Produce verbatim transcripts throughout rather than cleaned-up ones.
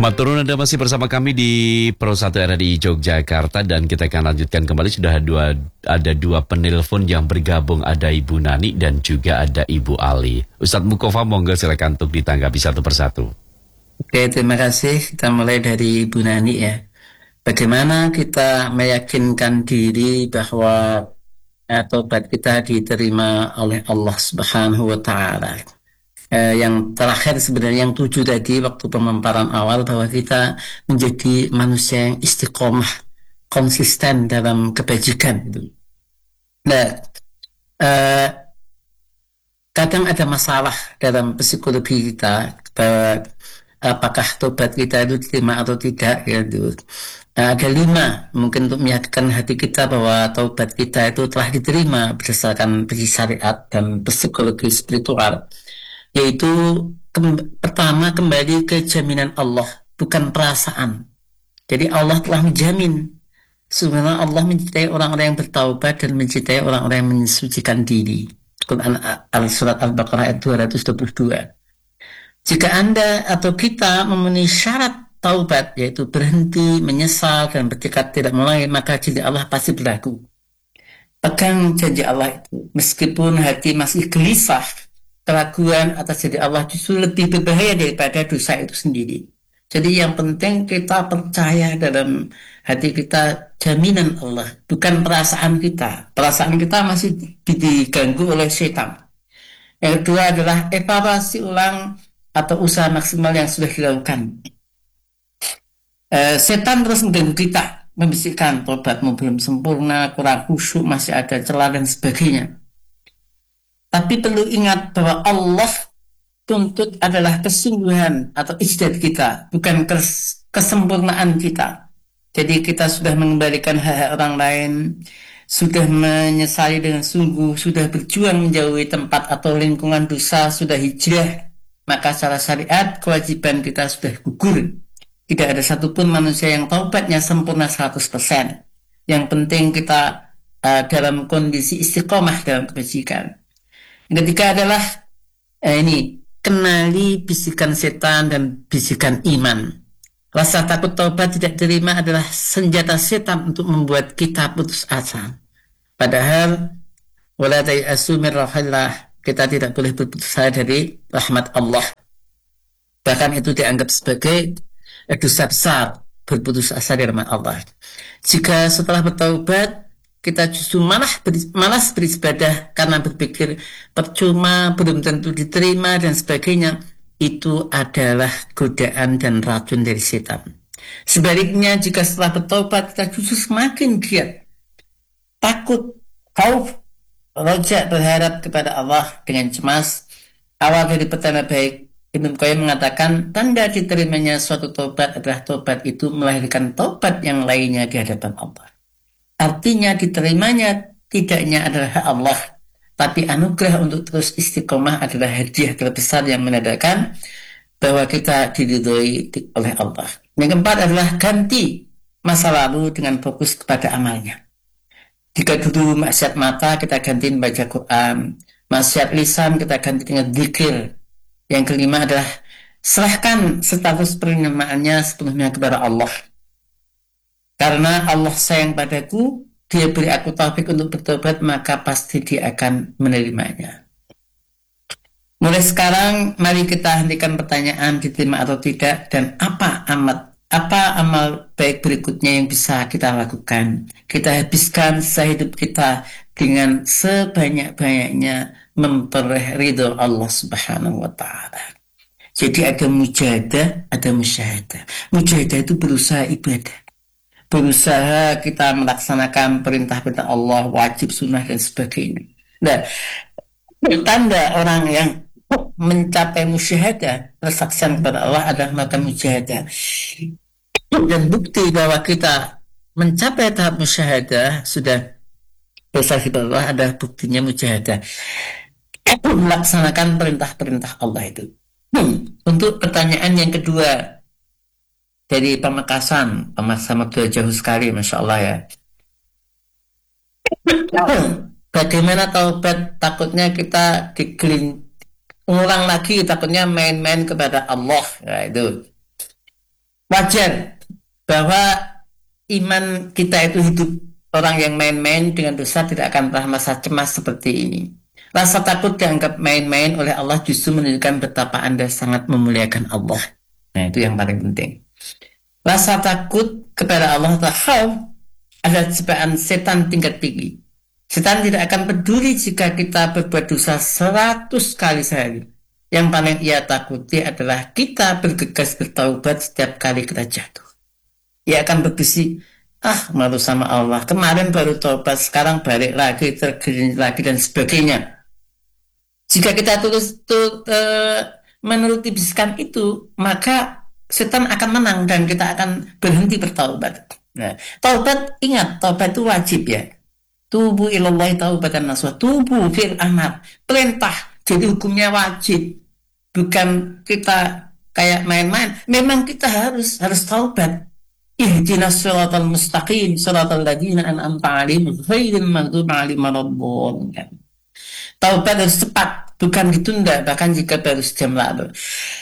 Maturun, Anda masih bersama kami di Pro satu R R I Yogyakarta dan kita akan lanjutkan kembali. Sudah dua, ada dua penelpon yang bergabung, ada Ibu Nani dan juga ada Ibu Ali. Ustadz Mukofa, monggo silakan untuk ditanggapi satu persatu. Oke, terima kasih. Kita mulai dari Ibu Nani ya. Bagaimana kita meyakinkan diri bahwa eh, tobat kita diterima oleh Allah Subhanahu wa Ta'ala. Eh, yang terakhir sebenarnya yang tujuh tadi waktu pemaparan awal, bahwa kita menjadi manusia yang istiqomah, konsisten dalam kebajikan gitu. Nah, eh, kadang ada masalah dalam psikologi kita bahwa apakah tobat kita itu diterima atau tidak gitu. Nah, ada lima mungkin untuk meyakinkan hati kita bahwa tobat kita itu telah diterima berdasarkan prinsip syariat dan psikologi spiritual. Yaitu kem- pertama, kembali ke jaminan Allah, bukan perasaan. Jadi Allah telah menjamin. Sebenarnya Allah mencintai orang-orang yang bertaubat dan mencintai orang-orang yang mensucikan diri. Quran al-Surat Al-Baqarah ayat dua ratus dua puluh dua. Jika Anda atau kita memenuhi syarat taubat, yaitu berhenti, menyesal, dan bertekad tidak mulai, maka janji Allah pasti berlaku. Pegang janji Allah itu, meskipun hati masih gelisah, keraguan atas janji Allah justru lebih berbahaya daripada dosa itu sendiri. Jadi yang penting kita percaya dalam hati kita jaminan Allah, bukan perasaan kita. Perasaan kita masih diganggu oleh setan. Yang kedua adalah evaluasi ulang atau usaha maksimal yang sudah dilakukan. E, setan terus mengganggu kita, membisikkan tobatmu belum sempurna, kurang khusyuk, masih ada celah dan sebagainya. Tapi perlu ingat bahwa Allah tuntut adalah kesungguhan atau ijtihad kita, bukan kes- kesempurnaan kita. Jadi kita sudah mengembalikan hak-hak orang lain, sudah menyesali dengan sungguh, sudah berjuang menjauhi tempat atau lingkungan dosa, sudah hijrah, maka secara syariat kewajiban kita sudah gugur. Tidak ada satupun manusia yang taubatnya sempurna seratus persen. Yang penting kita uh, dalam kondisi istiqomah dalam kebajikan. Yang ketiga adalah eh, ini, kenali bisikan setan dan bisikan iman. Rasa takut taubat tidak terima adalah senjata setan untuk membuat kita putus asa. Padahal wala tayasu min rahmatillah, kita tidak boleh berputus asa dari rahmat Allah. Bahkan itu dianggap sebagai dosa besar, berputus asa dari rahmat Allah. Jika setelah bertaubat kita justru malah beri, malas beribadah karena berpikir percuma, belum tentu diterima dan sebagainya, itu adalah godaan dan racun dari setan. Sebaliknya, jika setelah bertobat kita justru semakin giat, takut, khauf, roja, berharap kepada Allah dengan cemas, awal dari pertanda baik. Ibnu Qayyim mengatakan tanda diterimanya suatu tobat adalah tobat itu melahirkan tobat yang lainnya di hadapan Allah. Artinya diterimanya tidaknya adalah hak Allah, tapi anugerah untuk terus istiqomah adalah hadiah terbesar yang menandakan bahwa kita diridhoi oleh Allah. Yang keempat adalah ganti masa lalu dengan fokus kepada amalnya. Jika dulu maksiat mata, kita ganti membaca Quran. Maksiat lisan, kita ganti dengan dzikir. Yang kelima adalah serahkan status penerimaannya sepenuhnya kepada Allah. Karena Allah sayang padaku, Dia beri aku taufik untuk bertobat, maka pasti Dia akan menerimanya. Mulai sekarang, mari kita hentikan pertanyaan diterima atau tidak, dan apa amat apa amal baik berikutnya yang bisa kita lakukan. Kita habiskan sisa hidup kita dengan sebanyak-banyaknya memperoleh ridho Allah Subhanahu wa Ta'ala. Jadi ada mujahadah, ada musyahadah. Mujahadah itu berusaha ibadah, berusaha kita melaksanakan perintah-perintah Allah, wajib, sunnah, dan sebagainya. Nah, tanda orang yang mencapai musyahadah, persaksian kepada Allah adalah melakukan mujahadah. Dan bukti bahwa kita mencapai tahap musyahadah, sudah bersaksi kepada Allah, adalah buktinya mujahadah, melaksanakan perintah-perintah Allah itu. Hmm. Untuk pertanyaan yang kedua dari Pamekasan, sama sudah jauh sekali, Masya Allah ya. Bagaimana taubat? Takutnya kita digeling ulang lagi, takutnya main-main kepada Allah. Ya, itu. wajar bahwa iman kita itu hidup. Orang yang main-main dengan dosa tidak akan pernah merasa cemas seperti ini. Rasa takut dianggap main-main oleh Allah justru menunjukkan betapa Anda sangat memuliakan Allah. Nah, itu yang paling penting. Rasa takut kepada Allah Ta'ala adalah cobaan setan tingkat tinggi. Setan tidak akan peduli jika kita berbuat dosa seratus kali sehari. Yang paling ia takuti adalah kita bergegas bertaubat setiap kali kita jatuh. Ia akan berbisik, ah, malu sama Allah. Kemarin baru taubat, sekarang balik lagi, tergelincir lagi, dan sebagainya. Jika kita terus tu, uh, menuruti bisikan itu, maka setan akan menang dan kita akan berhenti bertaubat. Nah, taubat, ingat, taubat itu wajib ya. Tubu ilallahi taubatan nasuha. Tubu fil amal. Perintah, jadi hukumnya wajib. Bukan kita kayak main-main. Memang kita harus harus taubat. Ihdinas siratal mustaqim siratal ladzina an'amta 'alaihim ghairil maghdubi 'alaihim waladdallin. Taubat harus cepat, bukan ditunda, bahkan jika baru sejam lalu.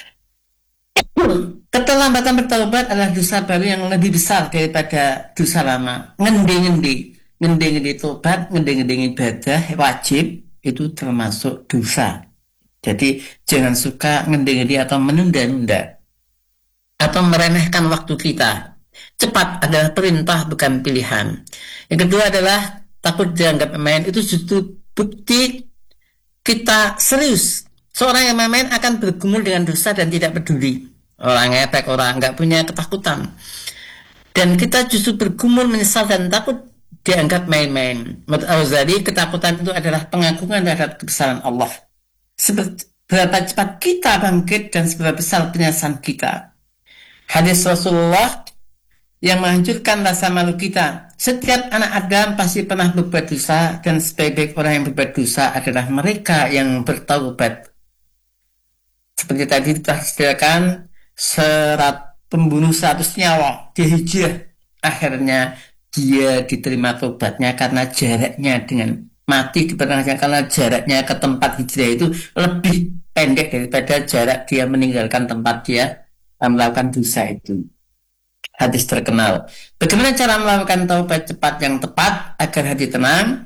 Keterlambatan bertaubat adalah dosa baru yang lebih besar daripada dosa lama. Ngendi-ngendi, ngendi-ngendi taubat, ngendi-ngendi ibadah wajib itu termasuk dosa. Jadi jangan suka ngendi-ngendi atau menunda-nunda atau meremehkan waktu kita. Cepat adalah perintah, bukan pilihan. Yang kedua adalah takut dianggap main. Itu justru bukti kita serius. Seorang yang main akan bergumul dengan dosa dan tidak peduli. Orang ngepek, orang nggak punya ketakutan. Dan kita justru bergumul, menyesal dan takut dianggap main-main. Menurut Al-Ghazali, ketakutan itu adalah pengagungan terhadap kebesaran Allah. Seberapa cepat kita bangkit dan seberapa besar penyesalan kita. Hadis Rasulullah yang menghancurkan rasa malu kita. Setiap anak Adam pasti pernah berbuat dosa, dan sebaik-baik orang yang berbuat dosa adalah mereka yang bertaubat. Seperti tadi telah disediakan serat pembunuh seratus nyawa di hijrah. Akhirnya dia diterima taubatnya karena jaraknya dengan mati di pertengahan, karena jaraknya ke tempat hijrah itu lebih pendek daripada jarak dia meninggalkan tempat dia melakukan dosa itu. Hadis terkenal. Bagaimana cara melakukan taubat cepat yang tepat agar hati tenang?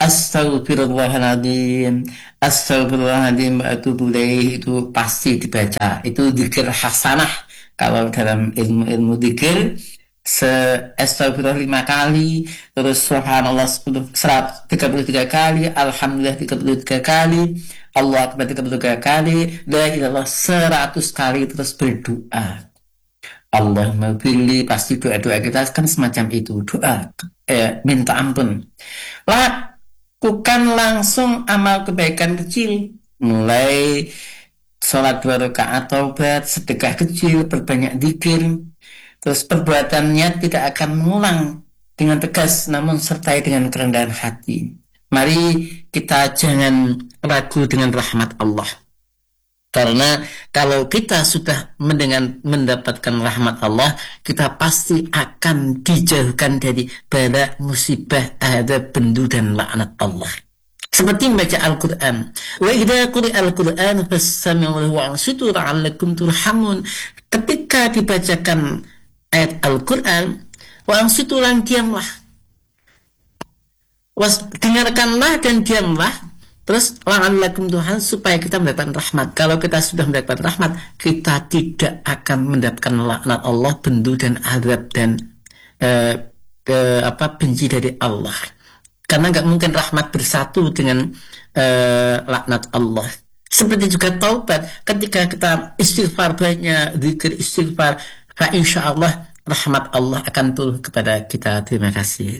Astaghfirullahaladzim, Astaghfirullahaladzim, atubu ilaih, itu pasti dibaca. Itu dzikir hasanah. Kalau dalam ilmu-ilmu dzikir, se astagfirullah lima kali, terus subhanallah tiga puluh tiga kali, alhamdulillah tiga puluh tiga kali, Allah akbar tiga puluh tiga kali, la ilallah seratus kali, terus berdoa. Allahumma pilih, pasti doa-doa kita kan semacam itu, doa eh, minta ampun. Lakukan langsung amal kebaikan kecil, mulai sholat dua rakaat, taubat, sedekah kecil, perbanyak zikir. Terus perbuatannya tidak akan mengulang dengan tegas, namun sertai dengan kerendahan hati. Mari kita jangan ragu dengan rahmat Allah. Karena kalau kita sudah mendengar, mendapatkan rahmat Allah, kita pasti akan dijauhkan dari bala, musibah, adab, bendu, dan laknat Allah. Seperti membaca Al-Quran. Wa idza quri'a Al-Quran fastami'u lahu wa'ansitu la'allakum turhamun. Ketika dibacakan ayat Al-Quran, wa'ansitu, lan diamlah. Was, dengarkanlah dan diamlah. Terus la'allakum Tuhan, supaya kita mendapatkan rahmat. Kalau kita sudah mendapatkan rahmat, kita tidak akan mendapatkan laknat Allah, bendu dan azab dan eh, eh, apa benci dari Allah. Karena nggak mungkin rahmat bersatu dengan eh, laknat Allah. Seperti juga taubat, ketika kita istighfar banyak, zikir istighfar, fa insya Allah rahmat Allah akan turun kepada kita. Terima kasih.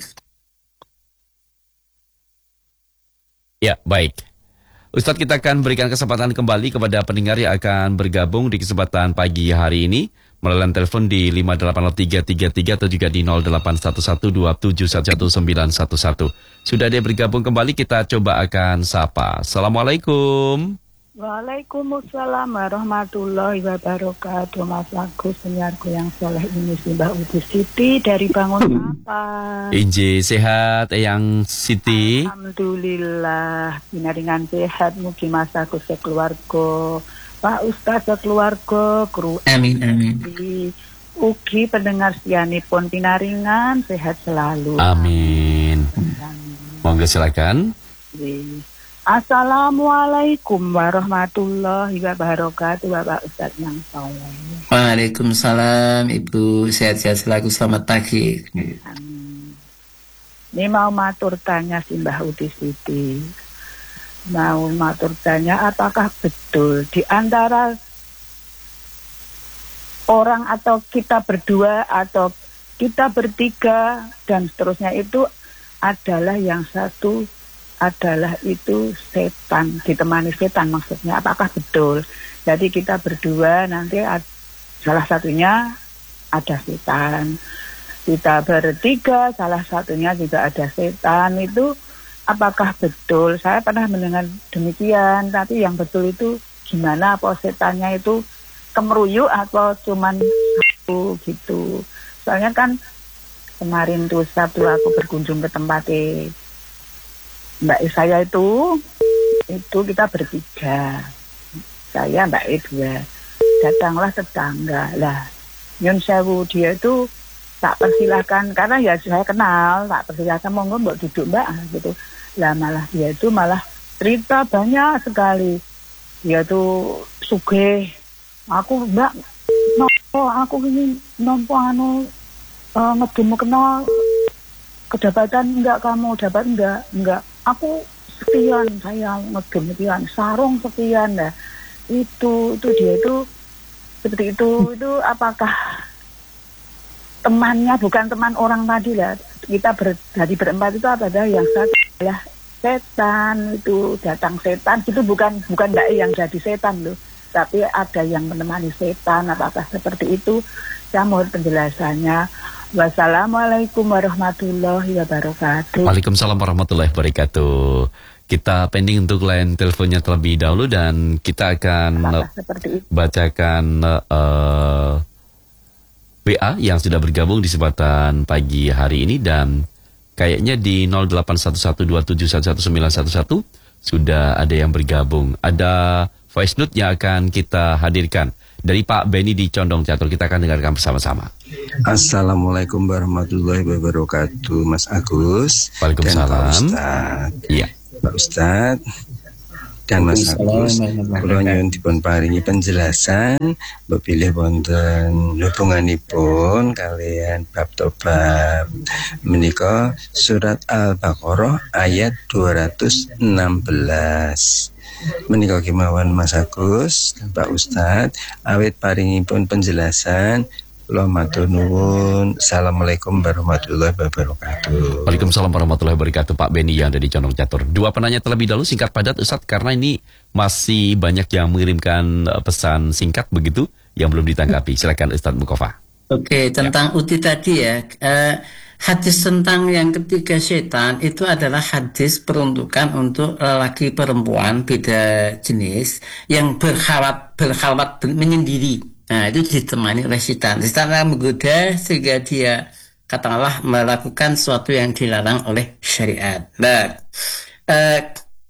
Ya, baik. Ustadz, kita akan berikan kesempatan kembali kepada pendengar yang akan bergabung di kesempatan pagi hari ini melalui telepon di lima delapan nol tiga tiga tiga atau juga di nol delapan satu satu dua tujuh satu satu sembilan satu satu. Sudah dia bergabung kembali, kita coba akan sapa. Assalamualaikum. Waalaikumsalam warahmatullahi wabarakatuh. Mas Agus, penyiarku yang soleh ini si Mbak Uti Siti dari Bangun Apa. Inji sehat Eyang Siti. Alhamdulillah, dengan sehat. Mugi Mas Agus sekeluarga, Pak Ustaz sekeluarga, kru amin amin. ugi pendengar sianipun pinaringan sehat selalu. Amin. Monggo silakan. Assalamualaikum warahmatullahi wabarakatuh, Bapak Ustadz yang soleh. Waalaikumsalam, Ibu. Sehat-sehat selalu. Selamat pagi. Amin. Ini mau matur tanya si Mbah Uti Siti. Mau matur tanya, apakah betul di antara orang atau kita berdua atau kita bertiga dan seterusnya itu adalah yang satu adalah itu setan, ditemani setan maksudnya, apakah betul? Jadi kita berdua nanti ad, salah satunya ada setan, kita bertiga salah satunya juga ada setan, itu apakah betul? Saya pernah mendengar demikian, tapi yang betul itu gimana? Apa setannya itu kemeruyuk atau cuman satu gitu? Soalnya kan kemarin tuh Sabtu aku berkunjung ke tempat Mbak E saya itu, itu kita bertiga, saya Mbak E dua, datanglah tetangga lah, Nyun Sewu, dia itu tak persilahkan karena ya saya kenal, tak persilahkan monggo mbak duduk mbak gitu. Lah malah dia itu malah cerita banyak sekali, dia tuh sugih. Aku mbak, nopo aku ini nopo anu uh, ngedemo kenal kedapatan enggak, kamu dapat enggak? Enggak. Aku sekian, saya ngedem sekian, sarung sekian lah. Itu itu dia itu seperti itu. Itu apakah temannya bukan teman orang tadi lah? Kita ber, dari berempat itu ada yang satu adalah setan, itu datang setan. Itu bukan bukan mbak yang jadi setan loh. Tapi ada yang menemani setan, apakah seperti itu? Saya mohon penjelasannya. Wassalamualaikum warahmatullahi wabarakatuh. Waalaikumsalam warahmatullahi wabarakatuh. Kita pending untuk line teleponnya terlebih dahulu dan kita akan bacakan uh, W A yang sudah bergabung di kesempatan pagi hari ini, dan kayaknya di nol delapan satu satu dua tujuh satu satu sembilan satu satu sudah ada yang bergabung. Ada voice note yang akan kita hadirkan dari Pak Beni di Condong Catur. Kita akan dengarkan bersama-sama. Assalamualaikum warahmatullahi wabarakatuh, Mas Agus. Waalaikumsalam. Dan Pak Ustadz. Iya. Pak Ustadz dan Mas Agus, kula nyuwun dipun paringi penjelasan bepilih wonten hubunganipun kalian bab tobat menika surat Al-Baqarah ayat dua ratus enam belas. Menika kemawon Mas Agus dan Pak Ustadz awit paringipun penjelasan. Kula matur nuwun. Assalamualaikum warahmatullahi wabarakatuh. Waalaikumsalam warahmatullahi wabarakatuh, Pak Beni yang ada di Condong Catur. Dua penanya terlebih dahulu, singkat padat Ustadz, karena ini masih banyak yang mengirimkan pesan singkat begitu yang belum ditanggapi. Silakan Ustadz Mukofa. Oke, tentang ya. Uti tadi ya, eh, hadis tentang yang ketiga setan itu adalah hadis peruntukan untuk lelaki perempuan beda jenis yang berkhawat berkhawat menyendiri. Nah, itu ditemani oleh setan. Setan akan menggoda sehingga dia katakanlah melakukan sesuatu yang dilarang oleh syariat. Nah, eh,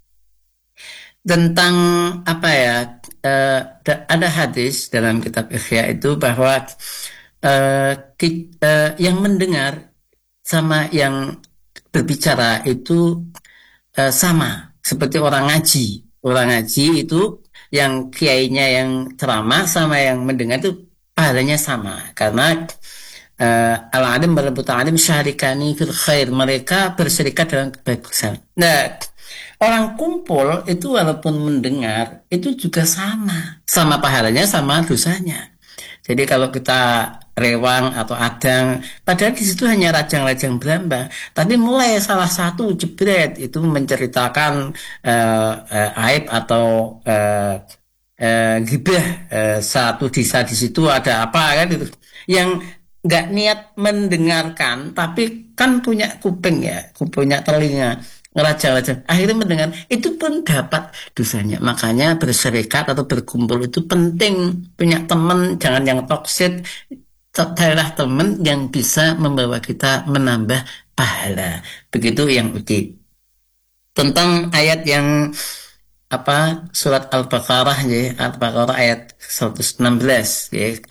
tentang apa ya? Eh, ada hadis dalam kitab Ihya itu bahwa eh, ki, eh, yang mendengar sama yang berbicara itu eh, sama seperti orang ngaji. Orang ngaji itu yang kiainya yang ceramah sama yang mendengar itu pahalanya sama, karena uh, al-alim wal muta'alim syarikani fil khair, mereka berserikat dalam kebaikan. Nah, orang kumpul itu walaupun mendengar itu juga sama, sama pahalanya sama dosanya. Jadi kalau kita rewang atau adang, padahal di situ hanya rajang-rajang berambah, tapi mulai salah satu jebret itu menceritakan uh, uh, aib atau uh, uh, gibah uh, satu desa di situ ada apa kan itu, yang nggak niat mendengarkan tapi kan punya kuping ya, punya telinga, raja-raja akhirnya mendengar, itu pun dapat dosanya. Makanya berserikat atau berkumpul itu penting. Punya teman jangan yang toksik, carilah teman yang bisa membawa kita menambah pahala. Begitu yang uti. Tentang ayat yang apa, surat Al-Baqarah ya, Al-Baqarah ayat seratus enam belas ya.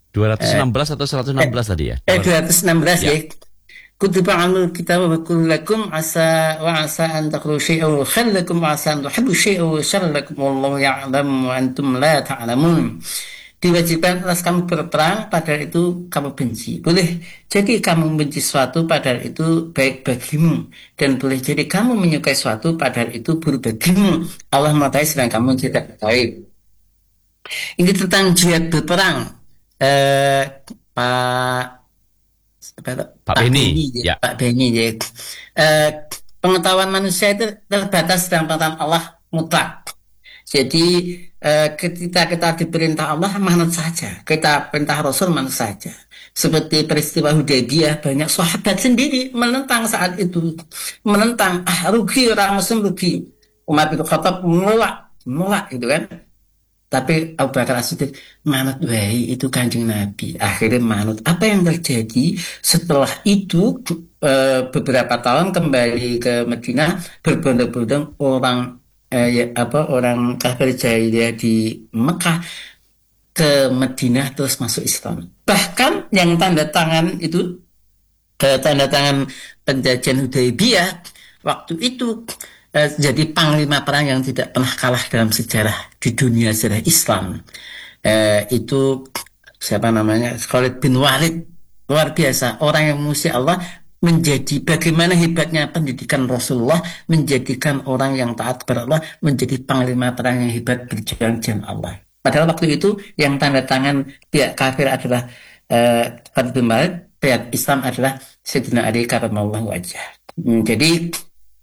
dua ratus enam belas atau seratus enam belas tadi ya? Eh dua ratus enam belas ya. Ya. Kutiba alul kitab wa kullakum asa wa asa an takrahu syai'an wa khallakum wa asa an tuhibbu syai'an wa syarrakum wallahu ya'lamu wa antum la ta'lamun. Diwajibkan atas kamu berperang padahal itu kamu benci. Boleh jadi kamu benci suatu padahal itu baik bagimu, dan boleh jadi kamu menyukai suatu padahal itu buruk bagimu. Allah mengetahui sedang kamu tidak tahu. Ini tentang jihad berperang. Eh, Pak Pak, Pak Beni, ya. ya. Pak Beni, ya. Eh, pengetahuan manusia itu terbatas dalam pengetahuan Allah mutlak. Jadi eh, ketika kita diperintah Allah manut saja, kita perintah Rasul manut saja. Seperti peristiwa Hudaybiyah, banyak sahabat sendiri menentang saat itu, menentang ah rugi orang Muslim rugi. Umar bin Khattab menolak, menolak gitu kan. Tapi Abu Bakar As-Siddiq manut wae itu Kanjeng Nabi. Akhirnya manut. Apa yang terjadi setelah itu e, beberapa tahun kembali ke Madinah, berbondong-bondong orang eh, ya, apa orang kafir jahiliyah di Mekah ke Madinah terus masuk Islam. Bahkan yang tanda tangan itu eh, tanda tangan penjajahan Hudaybiyah waktu itu Eh, jadi panglima perang yang tidak pernah kalah dalam sejarah di dunia sejarah Islam. Eh, itu siapa namanya? Khalid bin Walid. Luar biasa, orang yang memuji Allah, menjadi bagaimana hebatnya pendidikan Rasulullah, menjadikan orang yang taat kepada Allah menjadi panglima perang yang hebat berjuang jalan Allah. Padahal waktu itu yang tanda tangan pihak kafir adalah eh, Khalid bin Walid, pihak Islam adalah Sayyidina Ali karramallahu wajhah. Hmm, jadi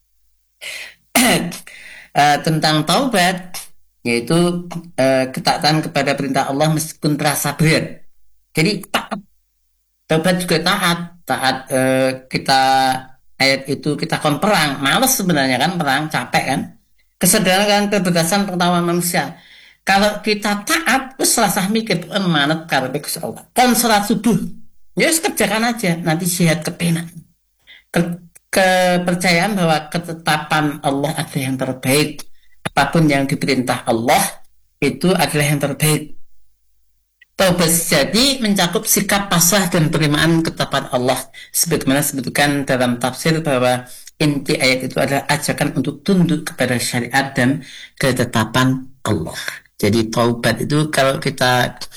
Uh, tentang taubat, yaitu uh, ketaatan kepada perintah Allah meskipun terasa berat. Jadi taat, taubat juga taat. Taat uh, kita ayat itu kita kon perang, males sebenarnya kan perang, capek kan. Kesadaran kebebasan pengetahuan manusia. Kalau kita taat, terus serasa mikir manut karena Gusti Allah. Kon salat subuh, ya kerjakan aja, nanti sehat kepenak. Ke kepercayaan bahwa ketetapan Allah adalah yang terbaik, apapun yang diperintah Allah itu adalah yang terbaik. Taubat sejati mencakup sikap pasrah dan penerimaan ketetapan Allah, sebagaimana disebutkan dalam tafsir bahwa inti ayat itu adalah ajakan untuk tunduk kepada syariat dan ketetapan Allah. Jadi taubat itu kalau kita